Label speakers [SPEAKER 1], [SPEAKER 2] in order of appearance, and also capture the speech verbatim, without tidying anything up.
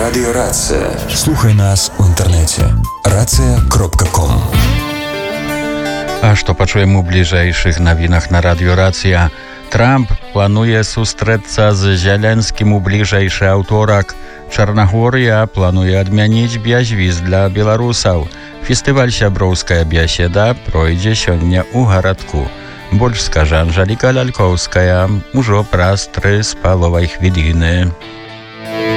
[SPEAKER 1] Радіо Рація. Слухай нас у інтернеті. рація крапка ком.
[SPEAKER 2] А што пачуем у бліжэйшых навінах на радыё Рацыя? Трамп плануе сустрэцца з Зеленскім у бліжэйшы аўторак. Чарнагорыя плануе адмяніць бязвіз для беларусаў. Фестываль «Сяброўская бяседа» пройдзе сёння ў гарадку. Больш скажа Анжэліка Лялькоўская ўжо праз тры з паловай хвіліны.